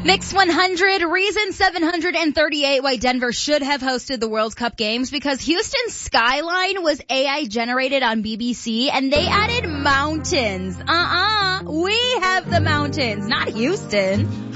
Mix 100, reason 738 why Denver should have hosted the World Cup games, because Houston's skyline was AI generated on BBC and they added mountains. We have the mountains, not Houston.